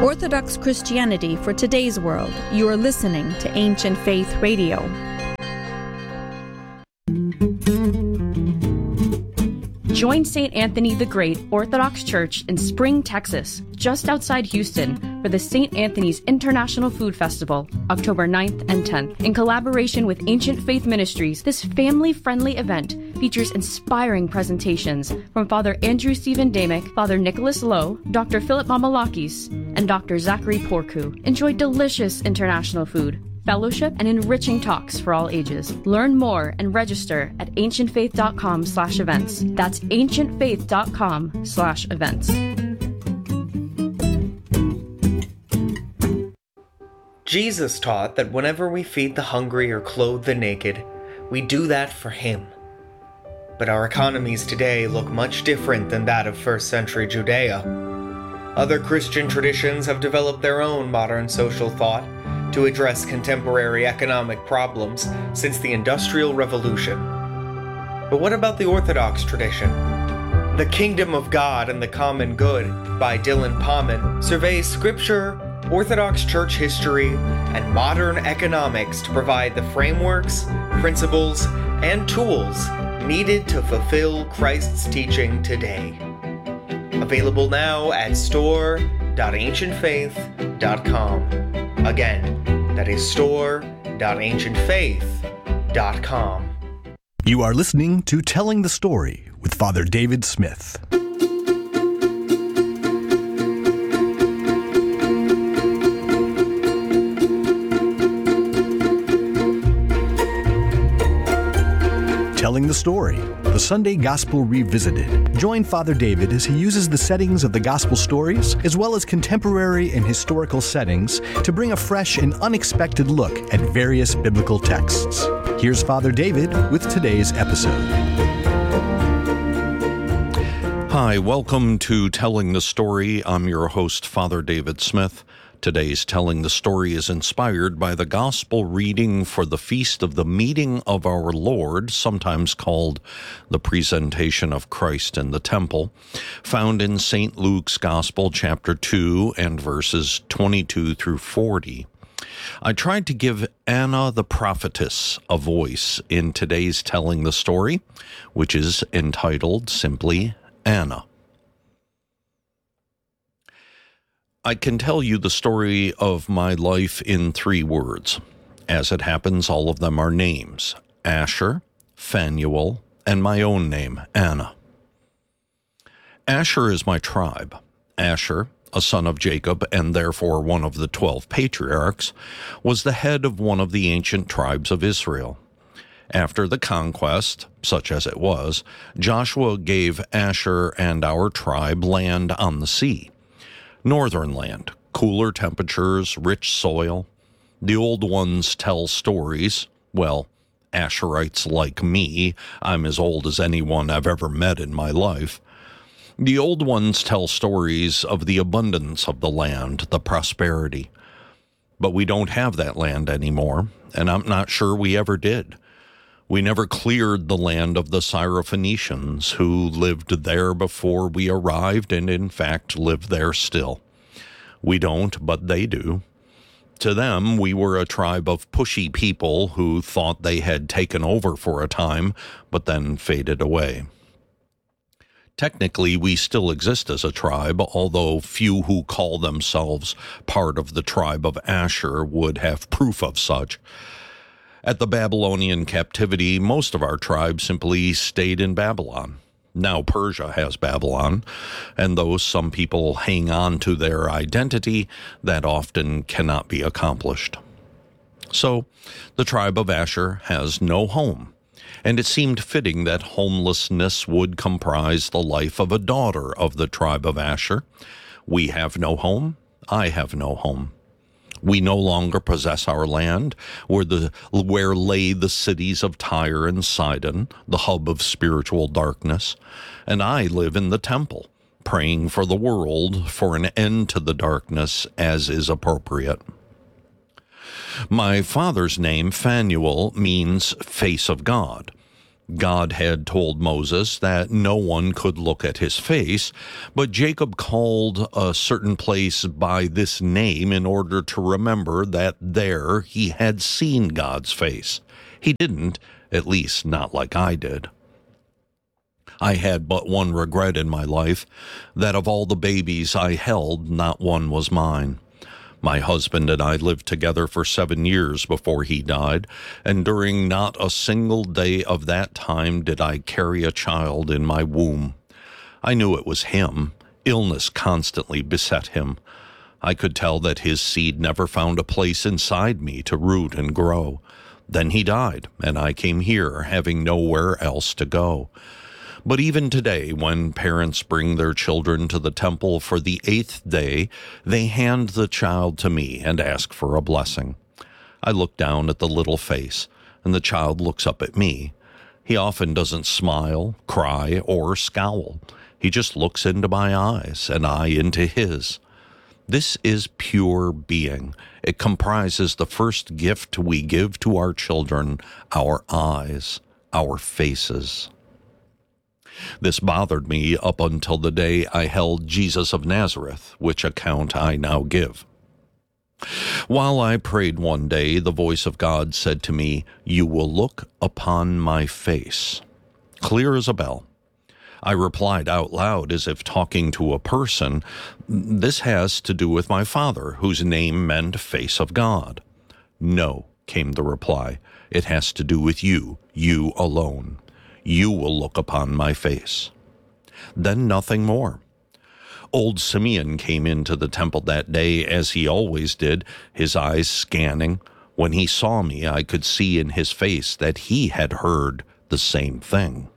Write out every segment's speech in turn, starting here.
Orthodox Christianity for today's world. You are listening to Ancient Faith Radio. Join St. Anthony the Great Orthodox Church in Spring, Texas, just outside Houston, for the St. Anthony's International Food Festival, October 9th and 10th. In collaboration with Ancient Faith Ministries, this family-friendly event features inspiring presentations from Father Andrew Stephen Damick, Father Nicholas Lowe, Dr. Philip Mamalakis, and Dr. Zachary Porku. Enjoy delicious international food, fellowship, and enriching talks for all ages. Learn more and register at ancientfaith.com/events. That's ancientfaith.com/events. Jesus taught that whenever we feed the hungry or clothe the naked, we do that for Him. But our economies today look much different than that of first century Judea. Other Christian traditions have developed their own modern social thought to address contemporary economic problems since the Industrial Revolution. But what about the Orthodox tradition? The Kingdom of God and the Common Good by Dylan Pauman surveys scripture, Orthodox church history, and modern economics to provide the frameworks, principles, and tools needed to fulfill Christ's teaching today. Available now at store.ancientfaith.com. Again, that is store.ancientfaith.com. You are listening to Telling the Story with Father David Smith. Telling the Story, the Sunday Gospel Revisited. Join Father David as he uses the settings of the Gospel stories, as well as contemporary and historical settings, to bring a fresh and unexpected look at various biblical texts. Here's Father David with today's episode. Hi, welcome to Telling the Story. I'm your host, Father David Smith. Today's Telling the Story is inspired by the Gospel reading for the Feast of the Meeting of Our Lord, sometimes called the Presentation of Christ in the Temple, found in St. Luke's Gospel, chapter 2, and verses 22 through 40. I tried to give Anna the prophetess a voice in today's Telling the Story, which is entitled simply Anna. I can tell you the story of my life in 3 words. As it happens, all of them are names: Asher, Phanuel, and my own name, Anna. Asher is my tribe. Asher, a son of Jacob and therefore one of the 12 patriarchs, was the head of one of the ancient tribes of Israel. After the conquest, such as it was, Joshua gave Asher and our tribe land on the sea. Northern land, cooler temperatures, rich soil. The old ones tell stories. Well, Asherites like me, I'm as old as anyone I've ever met in my life. The old ones tell stories of the abundance of the land, the prosperity. But we don't have that land anymore, and I'm not sure we ever did. We never cleared the land of the Syrophoenicians, who lived there before we arrived and in fact live there still. We don't, but they do. To them, we were a tribe of pushy people who thought they had taken over for a time, but then faded away. Technically, we still exist as a tribe, although few who call themselves part of the tribe of Asher would have proof of such. At the Babylonian captivity, most of our tribe simply stayed in Babylon. Now Persia has Babylon, and though some people hang on to their identity, that often cannot be accomplished. So, the tribe of Asher has no home, and it seemed fitting that homelessness would comprise the life of a daughter of the tribe of Asher. We have no home, I have no home. We no longer possess our land, where lay the cities of Tyre and Sidon, the hub of spiritual darkness, and I live in the temple, praying for the world for an end to the darkness as is appropriate. My father's name, Phanuel, means face of God. God had told Moses that no one could look at his face, but Jacob called a certain place by this name in order to remember that there he had seen God's face. He didn't, at least not like I did. I had but one regret in my life, that of all the babies I held, not one was mine. My husband and I lived together for 7 years before he died, and during not a single day of that time did I carry a child in my womb. I knew it was him. Illness constantly beset him. I could tell that his seed never found a place inside me to root and grow. Then he died, and I came here, having nowhere else to go. But even today, when parents bring their children to the temple for the 8th day, they hand the child to me and ask for a blessing. I look down at the little face, and the child looks up at me. He often doesn't smile, cry, or scowl. He just looks into my eyes, and I into his. This is pure being. It comprises the first gift we give to our children, our eyes, our faces. This bothered me up until the day I held Jesus of Nazareth, which account I now give. While I prayed one day, the voice of God said to me, "You will look upon my face." Clear as a bell. I replied out loud as if talking to a person, "This has to do with my father, whose name meant face of God." "No," came the reply. "It has to do with you, you alone. You will look upon my face." Then nothing more. Old Simeon came into the temple that day, as he always did, his eyes scanning. When he saw me, I could see in his face that he had heard the same thing.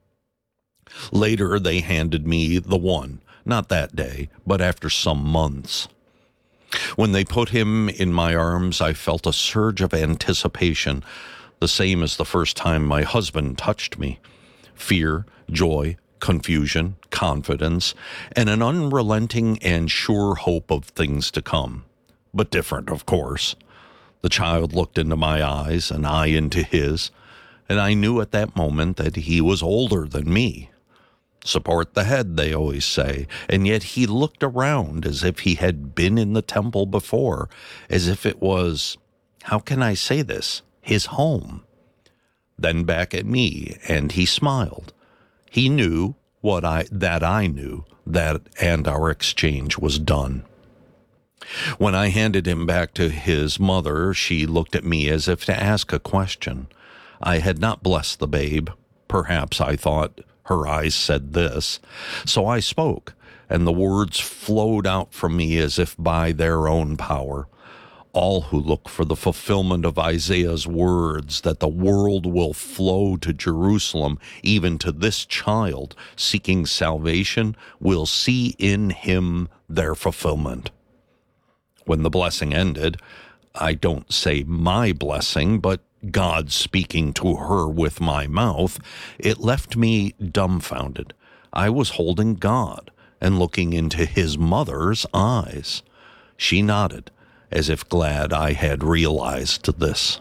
Later, they handed me the one, not that day, but after some months. When they put him in my arms, I felt a surge of anticipation, the same as the first time my husband touched me. Fear, joy, confusion, confidence, and an unrelenting and sure hope of things to come. But different, of course. The child looked into my eyes, and I into his, and I knew at that moment that he was older than me. Support the head, they always say, and yet he looked around as if he had been in the temple before, as if it was, how can I say this, his home. Then back at me, and he smiled. He knew that I knew, and our exchange was done. When I handed him back to his mother, she looked at me as if to ask a question. I had not blessed the babe. Perhaps, I thought, her eyes said this. So I spoke, and the words flowed out from me as if by their own power. All who look for the fulfillment of Isaiah's words, that the world will flow to Jerusalem, even to this child seeking salvation, will see in him their fulfillment. When the blessing ended, I don't say my blessing, but God speaking to her with my mouth, it left me dumbfounded. I was holding God and looking into his mother's eyes. She nodded, as if glad I had realized this.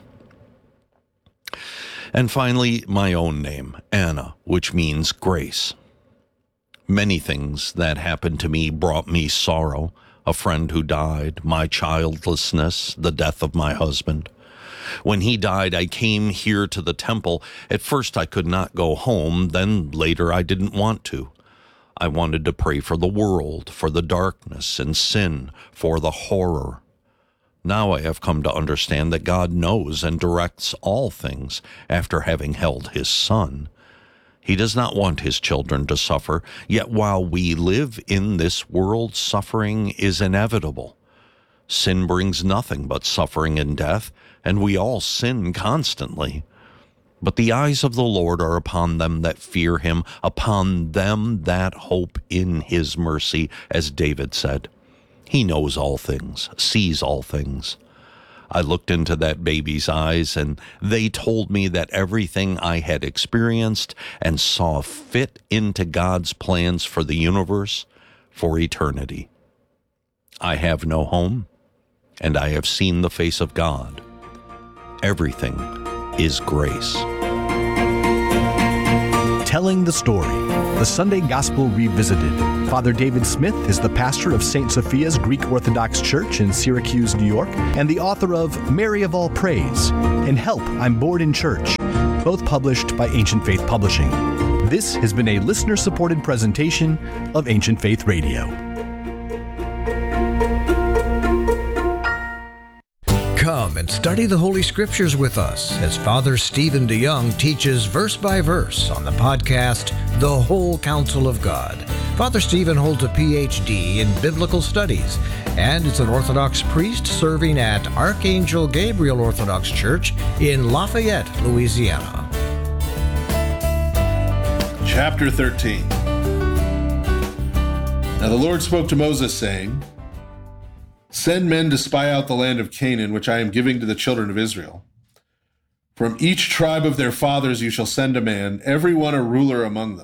And finally, my own name, Anna, which means grace. Many things that happened to me brought me sorrow. A friend who died, my childlessness, the death of my husband. When he died, I came here to the temple. At first, I could not go home. Then later, I didn't want to. I wanted to pray for the world, for the darkness and sin, for the horror. Now I have come to understand that God knows and directs all things after having held his Son. He does not want his children to suffer, yet while we live in this world, suffering is inevitable. Sin brings nothing but suffering and death, and we all sin constantly. But the eyes of the Lord are upon them that fear him, upon them that hope in his mercy, as David said. He knows all things, sees all things. I looked into that baby's eyes, and they told me that everything I had experienced and saw fit into God's plans for the universe, for eternity. I have no home, and I have seen the face of God. Everything is grace. Telling the Story, the Sunday Gospel Revisited. Father David Smith is the pastor of St. Sophia's Greek Orthodox Church in Syracuse, New York, and the author of Mary of All Praise and Help, I'm Bored in Church, both published by Ancient Faith Publishing. This has been a listener-supported presentation of Ancient Faith Radio. Come and study the Holy Scriptures with us as Father Stephen DeYoung teaches verse by verse on the podcast, The Whole Counsel of God. Father Stephen holds a Ph.D. in Biblical Studies and is an Orthodox priest serving at Archangel Gabriel Orthodox Church in Lafayette, Louisiana. Chapter 13. Now the Lord spoke to Moses, saying, Send men to spy out the land of Canaan, which I am giving to the children of Israel. From each tribe of their fathers you shall send a man, every one a ruler among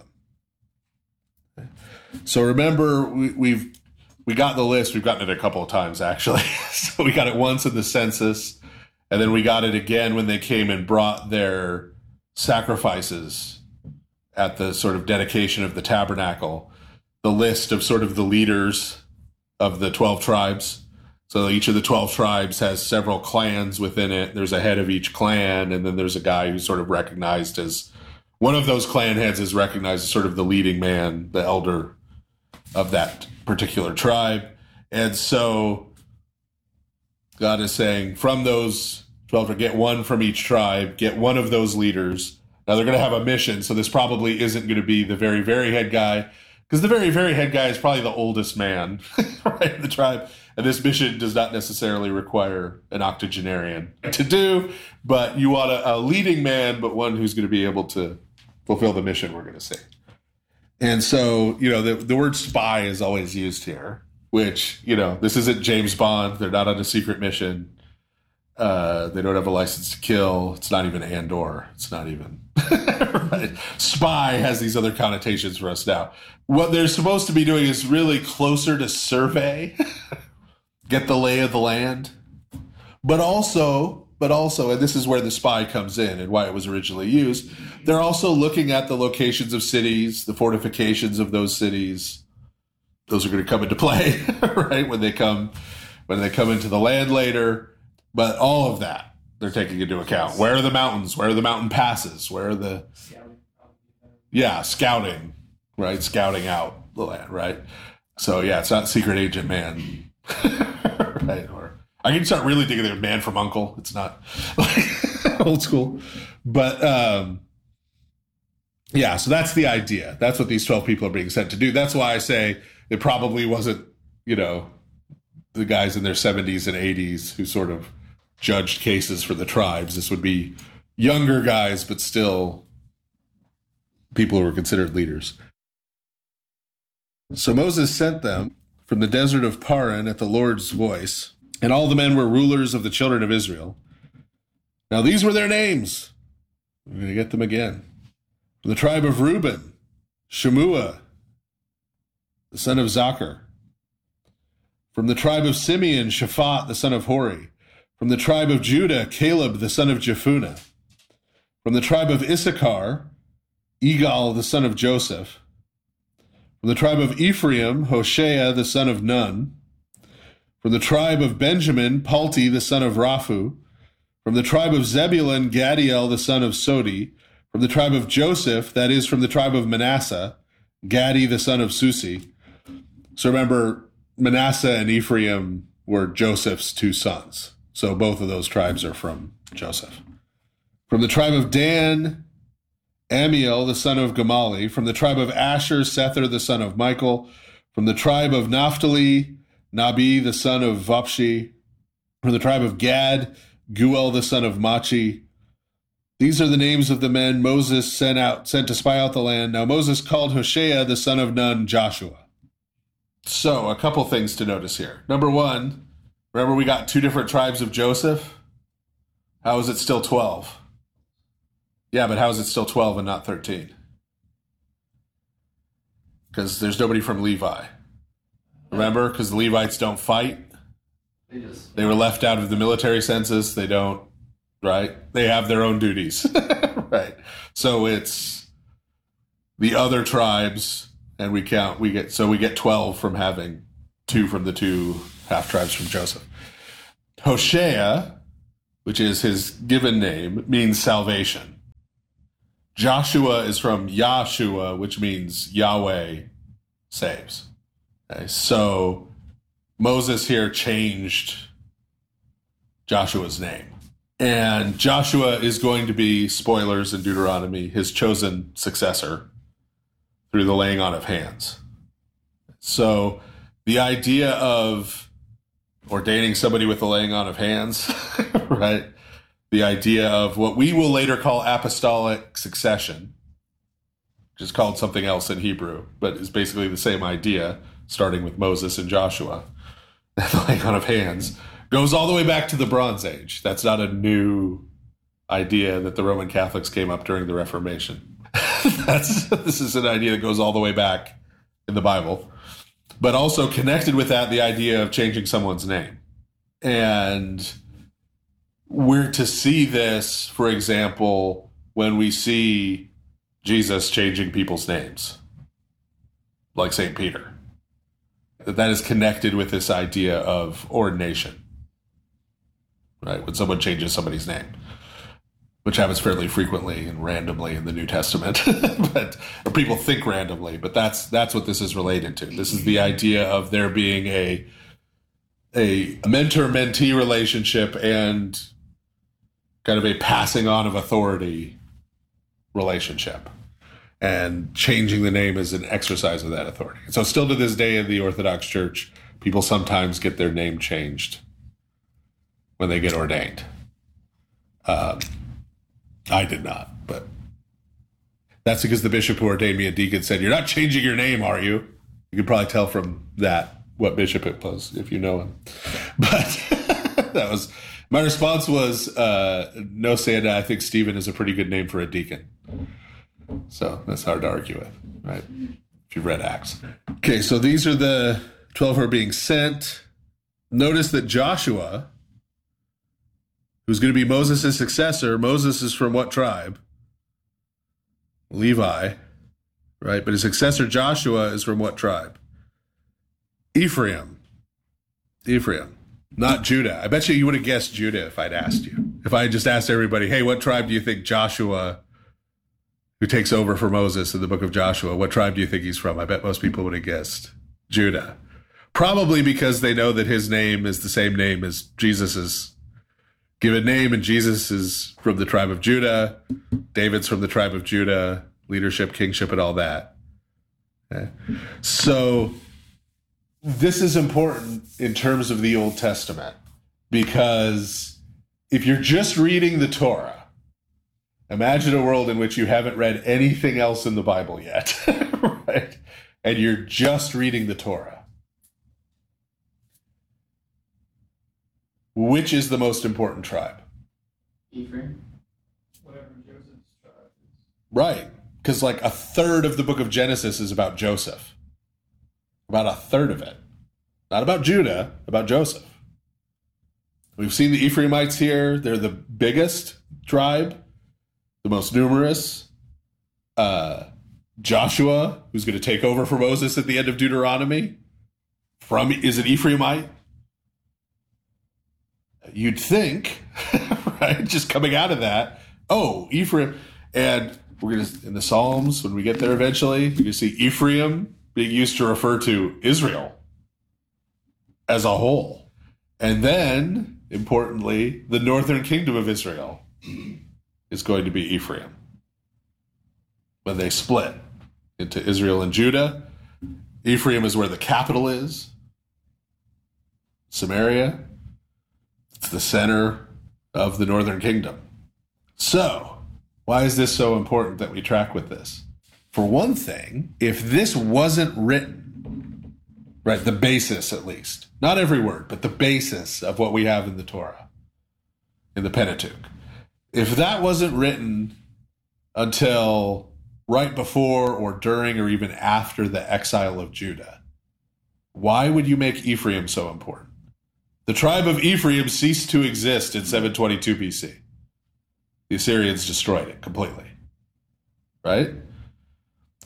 them. So remember, we got the list. We've gotten it a couple of times, actually. So we got it once in the census, and then we got it again when they came and brought their sacrifices at the sort of dedication of the tabernacle, the list of sort of the leaders of the 12 tribes. So each of the 12 tribes has several clans within it. There's a head of each clan, and then there's a guy who's sort of recognized as one of those clan heads is recognized as sort of the leading man, the elder of that particular tribe. And so God is saying, from those 12, get one from each tribe, get one of those leaders. Now they're going to have a mission, so this probably isn't going to be the very, very head guy, because the very, very head guy is probably the oldest man, right, in the tribe. And this mission does not necessarily require an octogenarian to do, but you want a leading man, but one who's going to be able to fulfill the mission, we're going to say. And so, the word spy is always used here, which, this isn't James Bond. They're not on a secret mission. They don't have a license to kill. It's not even Andor. It's not even. Right? Spy has these other connotations for us now. What they're supposed to be doing is really closer to survey. Get the lay of the land, but also, and this is where the spy comes in and why it was originally used, they're also looking at the locations of cities, the fortifications of those cities. Those are going to come into play, right, when they come into the land later, but all of that they're taking into account. Where are the mountains? Where are the mountain passes? Where are the... scouting, right? Scouting out the land, right? So, it's not Secret Agent Man. Right, or I can start really digging there. Man from Uncle. It's not old school, but so that's the idea. That's what these 12 people are being sent to do. That's why I say it probably wasn't, the guys in their 70s and 80s who sort of judged cases for the tribes. This would be younger guys, but still people who were considered leaders. So Moses sent them from the desert of Paran at the Lord's voice, and all the men were rulers of the children of Israel. Now these were their names. We're going to get them again. From the tribe of Reuben, Shemua, the son of Zachar. From the tribe of Simeon, Shaphat, the son of Hori. From the tribe of Judah, Caleb, the son of Jephunneh. From the tribe of Issachar, Igal, the son of Joseph. From the tribe of Ephraim, Hoshea, the son of Nun. From the tribe of Benjamin, Palti, the son of Raphu. From the tribe of Zebulun, Gadiel, the son of Sodi. From the tribe of Joseph, that is, from the tribe of Manasseh, Gadi, the son of Susi. So remember, Manasseh and Ephraim were Joseph's two sons. So both of those tribes are from Joseph. From the tribe of Dan, Amiel, the son of Gamali. From the tribe of Asher, Sether, the son of Michael. From the tribe of Naphtali, Nabi, the son of Vapshi. From the tribe of Gad, Guel, the son of Machi. These are the names of the men Moses sent to spy out the land. Now Moses called Hoshea, the son of Nun, Joshua. So a couple things to notice here. Number one, remember we got two different tribes of Joseph? How is it still 12? Yeah, but how is it still 12 and not 13? Because there's nobody from Levi. Remember? Because the Levites don't fight. They were left out of the military census. They don't, right? They have their own duties, right? So it's the other tribes, and we get 12 from having 2 from the 2 half tribes from Joseph. Hoshea, which is his given name, means salvation. Joshua is from Yahshua, which means Yahweh saves. Okay, so Moses here changed Joshua's name. And Joshua is going to be, spoilers in Deuteronomy, his chosen successor through the laying on of hands. So the idea of ordaining somebody with the laying on of hands, right? The idea of what we will later call apostolic succession, which is called something else in Hebrew, but is basically the same idea, starting with Moses and Joshua, the laying on of hands, goes all the way back to the Bronze Age. That's not a new idea that the Roman Catholics came up during the Reformation. This is an idea that goes all the way back in the Bible. But also connected with that, the idea of changing someone's name. And we're to see this, for example, when we see Jesus changing people's names, like St. Peter. That is connected with this idea of ordination. Right, when someone changes somebody's name, which happens fairly frequently and randomly in the New Testament, or people think randomly, but that's what this is related to. This is the idea of there being a mentor-mentee relationship and kind of a passing on of authority relationship, and changing the name is an exercise of that authority. So still to this day in the Orthodox Church, people sometimes get their name changed when they get ordained. I did not, but that's because the bishop who ordained me a deacon said, "You're not changing your name, are you?" You can probably tell from that what bishop it was if you know him. But my response was, no, Santa, I think Stephen is a pretty good name for a deacon. So that's hard to argue with, right? If you've read Acts. Okay, so these are the 12 who are being sent. Notice that Joshua, who's going to be Moses' successor, Moses is from what tribe? Levi, right? But his successor Joshua is from what tribe? Ephraim, not Judah. I bet you would have guessed Judah if I'd asked you. If I had just asked everybody, hey, what tribe do you think Joshua, who takes over for Moses in the book of Joshua, what tribe do you think he's from? I bet most people would have guessed Judah. Probably because they know that his name is the same name as Jesus's given name, and Jesus is from the tribe of Judah. David's from the tribe of Judah, leadership, kingship, and all that. Okay. So this is important in terms of the Old Testament, because if you're just reading the Torah, imagine a world in which you haven't read anything else in the Bible yet, right? And you're just reading the Torah. Which is the most important tribe? Ephraim. Whatever Joseph's tribe is. Right. Because like a third of the book of Genesis is about Joseph. About a third of it. Not about Judah, about Joseph. We've seen the Ephraimites here. They're the biggest tribe, the most numerous. Joshua, who's going to take over for Moses at the end of Deuteronomy, is an Ephraimite. You'd think, right, just coming out of that, oh, Ephraim, and we're going to, in the Psalms, when we get there eventually, you're going to see Ephraim being used to refer to Israel as a whole. And then, importantly, the northern kingdom of Israel is going to be Ephraim. When they split into Israel and Judah, Ephraim is where the capital is, Samaria. It's the center of the northern kingdom. So, why is this so important that we track with this? For one thing, if this wasn't written, right, the basis at least, not every word, but the basis of what we have in the Torah, in the Pentateuch, if that wasn't written until right before or during or even after the exile of Judah, why would you make Ephraim so important? The tribe of Ephraim ceased to exist in 722 BC. The Assyrians destroyed it completely, right?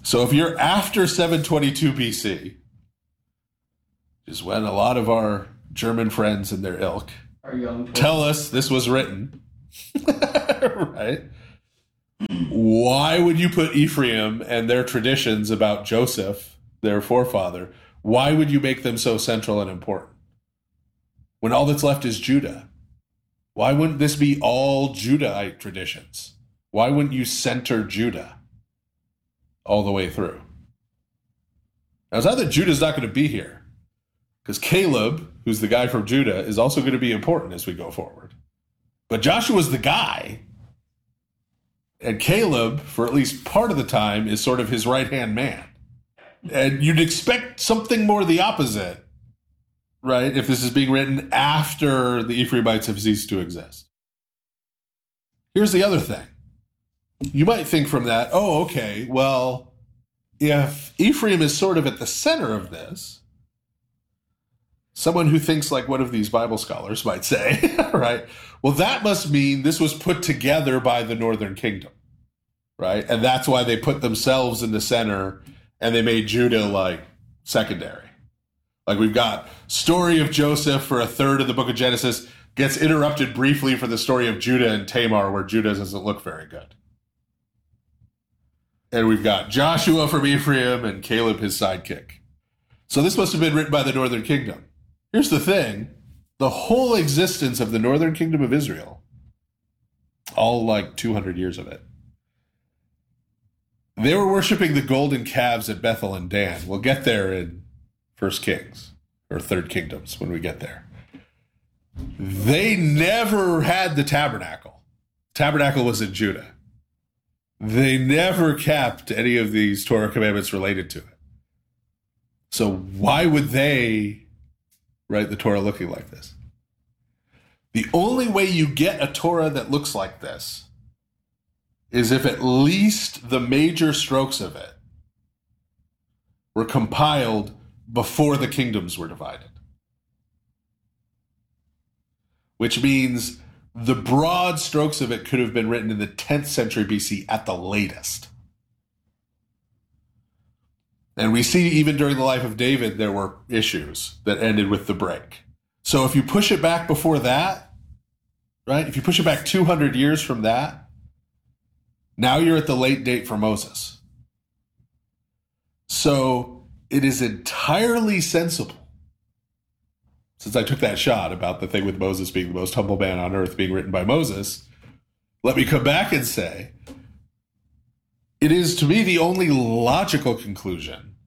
So if you're after 722 BC, which is when a lot of our German friends and their ilk tell us this was written, right? Why would you put Ephraim and their traditions about Joseph, their forefather, why would you make them so central and important? When all that's left is Judah. Why wouldn't this be all Judahite traditions? Why wouldn't you center Judah all the way through? Now, it's not that Judah's not going to be here, because Caleb, who's the guy from Judah, is also going to be important as we go forward. But Joshua's the guy, and Caleb, for at least part of the time, is sort of his right-hand man. And you'd expect something more the opposite, right, if this is being written after the Ephraimites have ceased to exist. Here's the other thing. You might think from that, oh, okay, well, if Ephraim is sort of at the center of this, someone who thinks like one of these Bible scholars might say, right, well, that must mean this was put together by the northern kingdom, right? And that's why they put themselves in the center and they made Judah like secondary. Like we've got story of Joseph for a third of the book of Genesis, gets interrupted briefly for the story of Judah and Tamar, where Judah doesn't look very good. And we've got Joshua from Ephraim and Caleb, his sidekick. So this must have been written by the northern kingdom. Here's the thing. The whole existence of the northern kingdom of Israel, all like 200 years of it, they were worshiping the golden calves at Bethel and Dan. We'll get there in 1 Kings, or 3rd Kingdoms when we get there. They never had the tabernacle. Tabernacle was in Judah. They never kept any of these Torah commandments related to it. So why would they write the Torah looking like this? The only way you get a Torah that looks like this is if at least the major strokes of it were compiled before the kingdoms were divided. Which means the broad strokes of it could have been written in the 10th century BC at the latest. And we see even during the life of David, there were issues that ended with the break. So if you push it back before that, right? If you push it back 200 years from that, now you're at the late date for Moses. So it is entirely sensible, since I took that shot about the thing with Moses being the most humble man on earth being written by Moses, let me come back and say, it is to me the only logical conclusion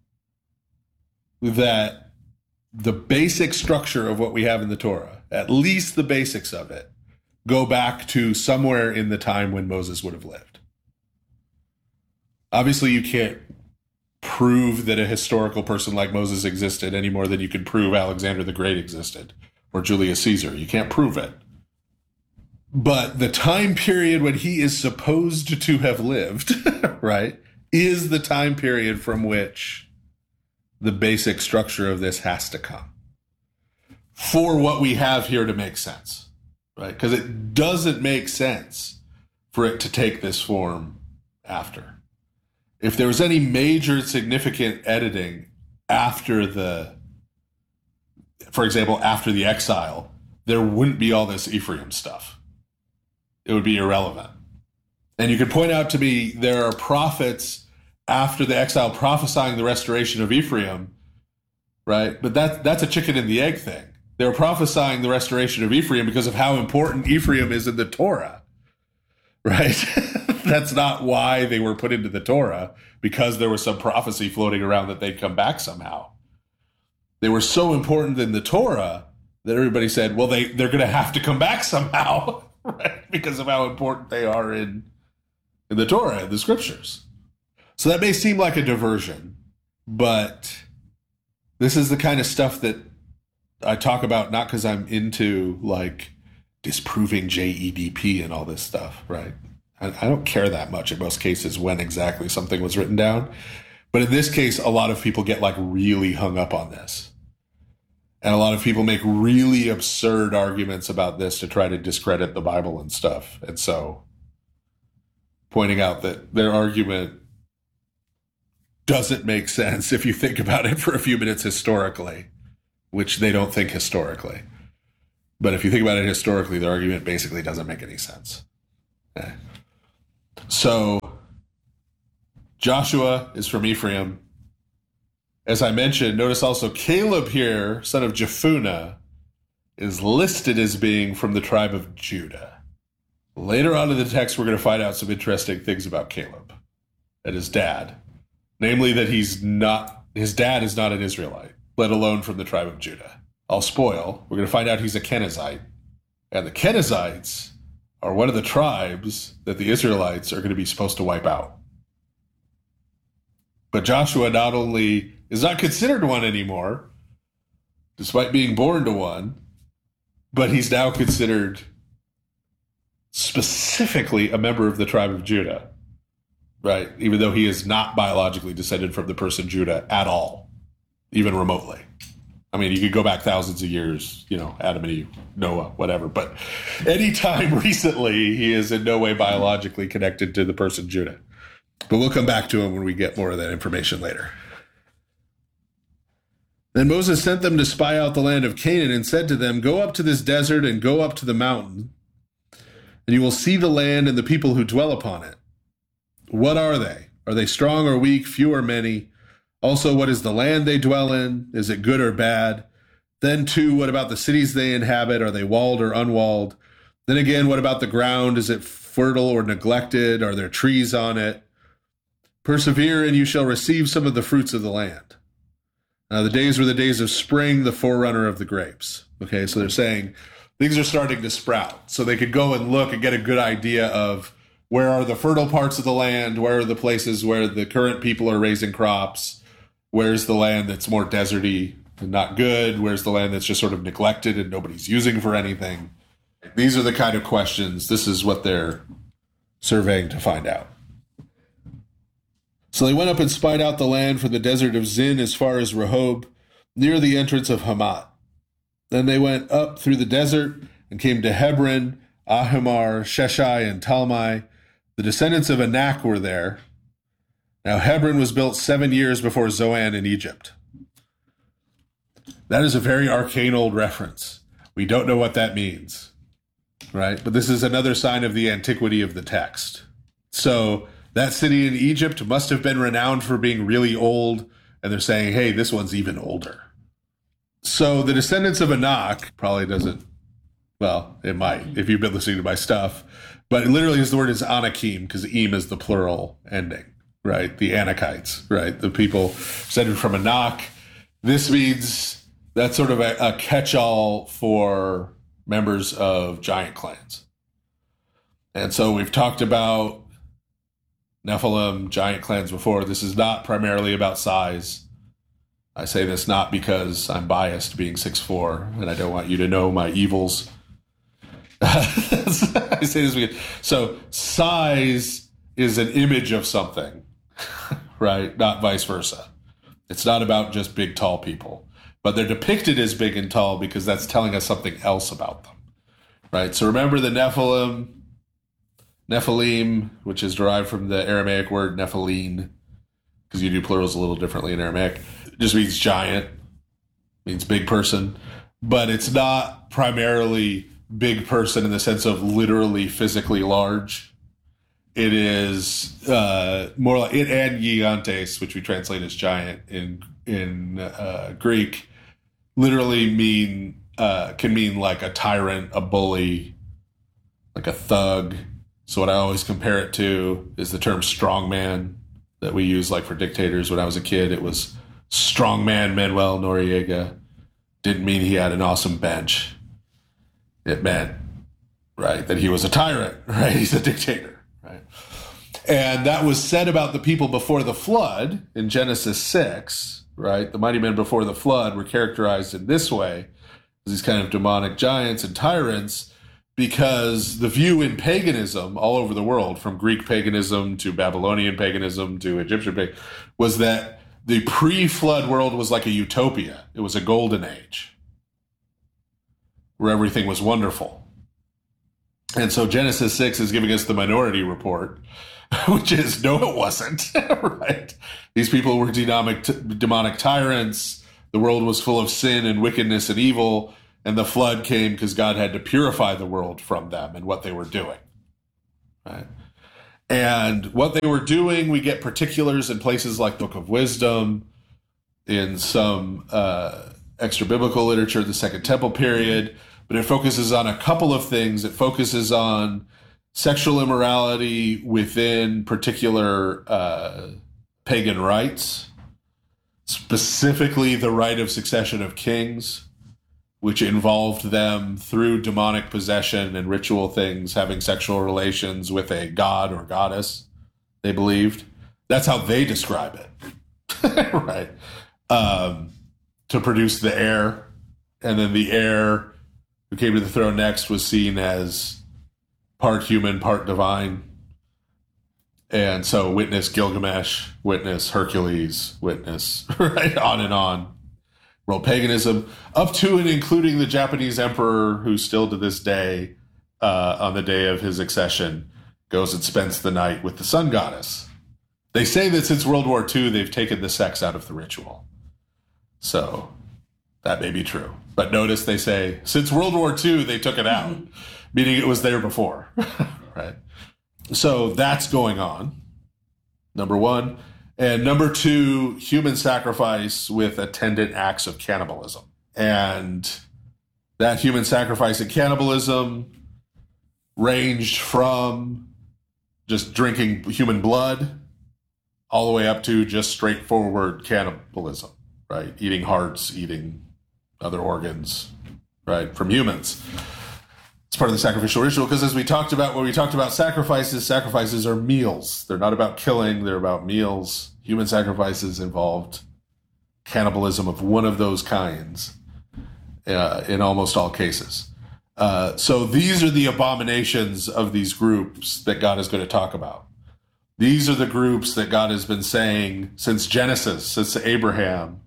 that the basic structure of what we have in the Torah, at least the basics of it, go back to somewhere in the time when Moses would have lived. Obviously, you can't prove that a historical person like Moses existed any more than you can prove Alexander the Great existed or Julius Caesar. You can't prove it. But the time period when he is supposed to have lived, right, is the time period from which the basic structure of this has to come for what we have here to make sense, right? Because it doesn't make sense for it to take this form after. If there was any major significant editing after for example, after the exile, there wouldn't be all this Ephraim stuff. It would be irrelevant. And you could point out to me, there are prophets after the exile prophesying the restoration of Ephraim, right? But that's a chicken and the egg thing. They're prophesying the restoration of Ephraim because of how important Ephraim is in the Torah, right? That's not why they were put into the Torah, because there was some prophecy floating around that they'd come back somehow. They were so important in the Torah that everybody said, well, they're going to have to come back somehow, right? Because of how important they are in the Torah, in the scriptures. So that may seem like a diversion, but this is the kind of stuff that I talk about, not because I'm into like disproving JEDP and all this stuff, right? I don't care that much in most cases when exactly something was written down. But in this case, a lot of people get like really hung up on this. And a lot of people make really absurd arguments about this to try to discredit the Bible and stuff. And so pointing out that their argument doesn't make sense if you think about it for a few minutes historically, which they don't think historically. But if you think about it historically, the argument basically doesn't make any sense. Okay. So Joshua is from Ephraim. As I mentioned, notice also Caleb here, son of Jephunneh, is listed as being from the tribe of Judah. Later on in the text, we're going to find out some interesting things about Caleb and his dad. Namely that his dad is not an Israelite, let alone from the tribe of Judah. I'll spoil. We're going to find out he's a Kenizzite. And the Kenizzites are one of the tribes that the Israelites are going to be supposed to wipe out. But Joshua not only is not considered one anymore, despite being born to one, but he's now considered specifically a member of the tribe of Judah, right? Even though he is not biologically descended from the person Judah at all, even remotely. I mean, you could go back thousands of years, Adam and Eve, Noah, whatever. But anytime recently, he is in no way biologically connected to the person Judah. But we'll come back to him when we get more of that information later. Then Moses sent them to spy out the land of Canaan and said to them, "Go up to this desert and go up to the mountain, and you will see the land and the people who dwell upon it. What are they? Are they strong or weak, few or many? Also, what is the land they dwell in? Is it good or bad? Then, too, what about the cities they inhabit? Are they walled or unwalled? Then again, what about the ground? Is it fertile or neglected? Are there trees on it? Persevere, and you shall receive some of the fruits of the land." Now, the days were the days of spring, the forerunner of the grapes. Okay, so they're saying things are starting to sprout. So they could go and look and get a good idea of where are the fertile parts of the land, where are the places where the current people are raising crops, where's the land that's more deserty and not good, where's the land that's just sort of neglected and nobody's using for anything. These are the kind of questions, this is what they're surveying to find out. So they went up and spied out the land from the desert of Zin as far as Rehob, near the entrance of Hamath. Then they went up through the desert and came to Hebron, Ahimar, Sheshai, and Talmai. The descendants of Anak were there. Now Hebron was built 7 years before Zoan in Egypt. That is a very arcane old reference. We don't know what that means, right? But this is another sign of the antiquity of the text. So that city in Egypt must have been renowned for being really old, and they're saying, hey, this one's even older. So the descendants of Anak probably doesn't, well, it might, if you've been listening to my stuff, but literally the word is Anakim, because Im is the plural ending, right? The Anakites, right? The people descended from Anak. This means that's sort of a catch-all for members of giant clans. And so we've talked about Nephilim, giant clans before. This is not primarily about size. I say this not because I'm biased being 6'4", and I don't want you to know my evils. I say this because, so size is an image of something, right? Not vice versa. It's not about just big, tall people, but they're depicted as big and tall because that's telling us something else about them, right? So remember the Nephilim, which is derived from the Aramaic word Nephilim, because you do plurals a little differently in Aramaic. It just means giant, means big person, but it's not primarily big person in the sense of literally physically large. It is more like it, and gigantes, which we translate as giant in Greek, literally can mean like a tyrant, a bully, like a thug. So what I always compare it to is the term strongman that we use like for dictators. When I was a kid, it was strongman Manuel Noriega. Didn't mean he had an awesome bench. It meant, right, that he was a tyrant, right? He's a dictator, right? And that was said about the people before the flood in Genesis 6, right? The mighty men before the flood were characterized in this way, as these kind of demonic giants and tyrants, because the view in paganism all over the world, from Greek paganism to Babylonian paganism to Egyptian paganism, was that the pre-flood world was like a utopia. It was a golden age where everything was wonderful. And so Genesis 6 is giving us the Minority Report, which is, no, it wasn't, right? These people were demonic tyrants. The world was full of sin and wickedness and evil, and the flood came because God had to purify the world from them and what they were doing, right? And what they were doing, we get particulars in places like Book of Wisdom, in some extra biblical literature, the Second Temple period, but it focuses on a couple of things. It focuses on sexual immorality within particular pagan rites, specifically the right of succession of kings, which involved them through demonic possession and ritual things, having sexual relations with a god or goddess, they believed. That's how they describe it, right? To produce the heir. And then the heir who came to the throne next was seen as part human, part divine. And so witness Gilgamesh, witness Hercules, witness, right, on and on. World paganism, up to and including the Japanese emperor, who still to this day, on the day of his accession, goes and spends the night with the sun goddess. They say that since World War II, they've taken the sex out of the ritual. So that may be true. But notice they say, since World War II, they took it out, meaning it was there before, right? So that's going on, number one. And number two, human sacrifice with attendant acts of cannibalism. And that human sacrifice and cannibalism ranged from just drinking human blood all the way up to just straightforward cannibalism, right? Eating hearts, eating other organs, right, from humans. It's part of the sacrificial ritual, because as we talked about, when we talked about sacrifices are meals. They're not about killing, they're about meals. Human sacrifices involved cannibalism of one of those kinds in almost all cases. So these are the abominations of these groups that God is going to talk about. These are the groups that God has been saying since Genesis, since Abraham,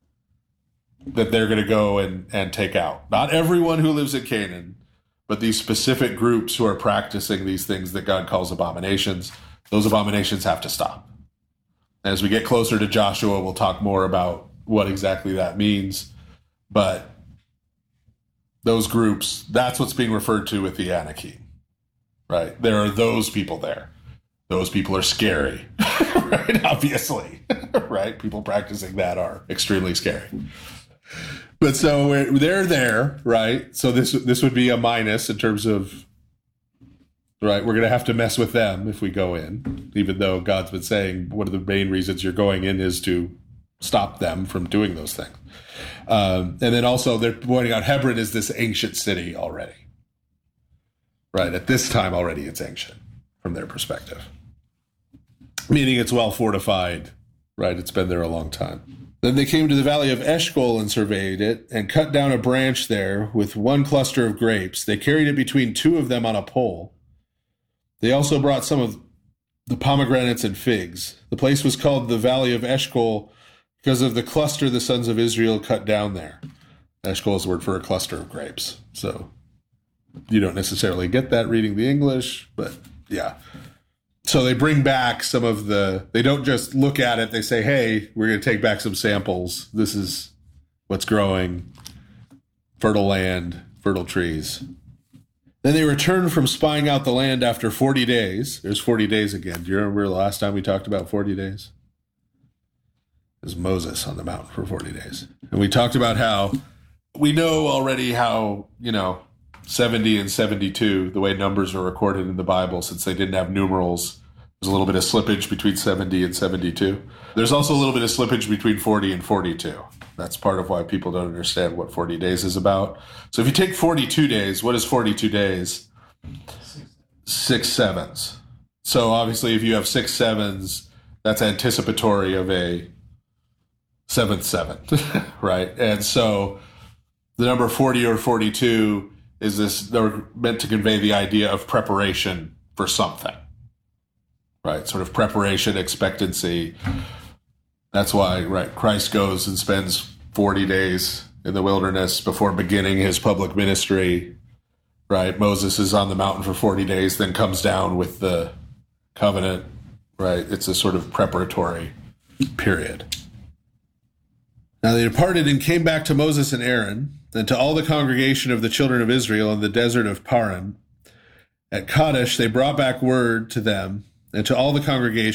that they're going to go and take out. Not everyone who lives in Canaan, but these specific groups who are practicing these things that God calls abominations. Those abominations have to stop. As we get closer to Joshua, we'll talk more about what exactly that means. But those groups, that's what's being referred to with the Anakim, right? There are those people there. Those people are scary, right? Obviously, right? People practicing that are extremely scary. But so they're there, right? So this would be a minus in terms of, right? We're going to have to mess with them if we go in, even though God's been saying one of the main reasons you're going in is to stop them from doing those things. And then also they're pointing out Hebron is this ancient city already, right? At this time already it's ancient from their perspective, meaning it's well fortified, right? It's been there a long time. Then they came to the valley of Eshcol and surveyed it, and cut down a branch there with one cluster of grapes. They carried it between two of them on a pole. They also brought some of the pomegranates and figs. The place was called the valley of Eshcol because of the cluster the sons of Israel cut down there. Eshcol is the word for a cluster of grapes. So you don't necessarily get that reading the English, but yeah. So they bring back some of they don't just look at it, they say, hey, we're going to take back some samples. This is what's growing, fertile land, fertile trees. Then they returned from spying out the land after 40 days. There's 40 days again. Do you remember the last time we talked about 40 days? It was Moses on the mountain for 40 days. And we talked about how we know already how, 70 and 72, the way numbers are recorded in the Bible, since they didn't have numerals, there's a little bit of slippage between 70 and 72. There's also a little bit of slippage between 40 and 42. That's part of why people don't understand what 40 days is about. So if you take 42 days, what is 42 days? 6 sevens. So obviously if you have 6 sevens, that's anticipatory of a 7th seven, right? And so the number 40 or 42 is they're meant to convey the idea of preparation for something, right? Sort of preparation, expectancy. That's why, right, Christ goes and spends 40 days in the wilderness before beginning his public ministry. right? Moses is on the mountain for 40 days, then comes down with the covenant, right? It's a sort of preparatory period. Now they departed and came back to Moses and Aaron, and to all the congregation of the children of Israel in the desert of Paran. At Kadesh they brought back word to them and to all the congregation